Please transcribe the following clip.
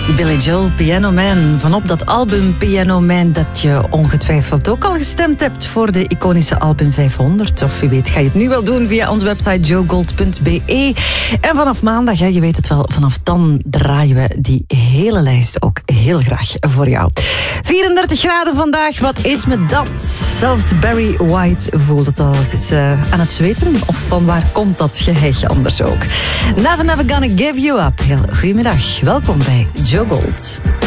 Billy Joel, Piano Man. Vanop dat album Piano Man dat je ongetwijfeld ook al gestemd hebt voor de iconische album 500. Of wie weet ga je het nu wel doen via onze website joegold.be. En vanaf maandag, je weet het wel, vanaf dan draaien we die hele lijst ook heel graag voor jou. 34 graden vandaag, wat is met dat? Zelfs Barry White voelt het al. Het is aan het zweten. Of van waar komt dat geheig anders ook? Never Gonna Give You Up. Heel goedemiddag. Welkom bij Joe Gold.